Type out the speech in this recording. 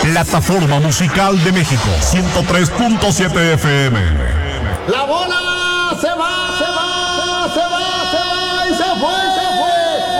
Plataforma musical de México, 103.7 FM. La bola se va.